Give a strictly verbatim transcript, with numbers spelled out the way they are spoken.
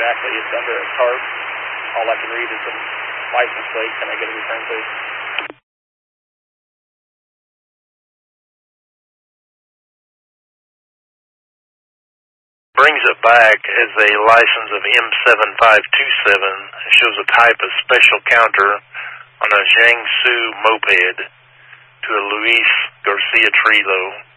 exactly. It's under a tarp. All I can read is a license plate. Can I get a return, please? Brings it back as a license of M seven five two seven. It shows a type of special counter on a Jiangsu moped to a Luis Garcia Trillo.